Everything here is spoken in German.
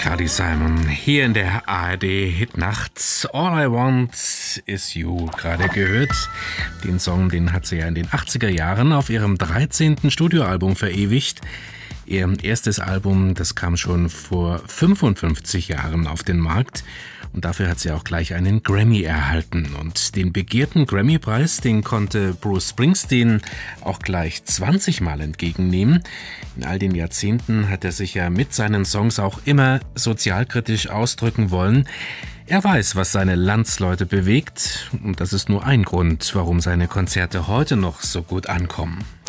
Carly Simon hier in der ARD Hitnacht. All I Want Is You gerade gehört. Den Song, den hat sie ja in den 80er Jahren auf ihrem 13. Studioalbum verewigt. Ihr erstes Album, das kam schon vor 55 Jahren auf den Markt. Und dafür hat sie auch gleich einen Grammy erhalten. Und den begehrten Grammy-Preis, den konnte Bruce Springsteen auch gleich 20 Mal entgegennehmen. In all den Jahrzehnten hat er sich ja mit seinen Songs auch immer sozialkritisch ausdrücken wollen. Er weiß, was seine Landsleute bewegt. Und das ist nur ein Grund, warum seine Konzerte heute noch so gut ankommen.